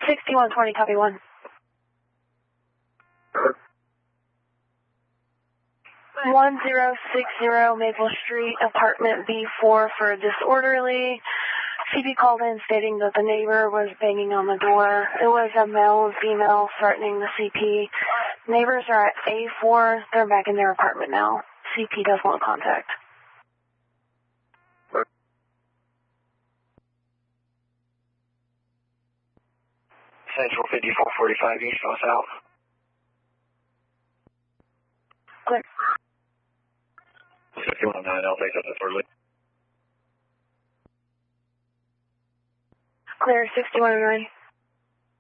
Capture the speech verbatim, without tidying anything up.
sixty-one twenty, copy one. one zero six zero Maple Street, apartment B four for a disorderly. C P called in stating that the neighbor was banging on the door. It was a male and female threatening the C P. Neighbors are at A four. They're back in their apartment now. C P does want contact. Central fifty-four forty-five, east or south. Clear. sixty-one oh nine, I'll take that disorderly. Clear, sixty-one oh nine.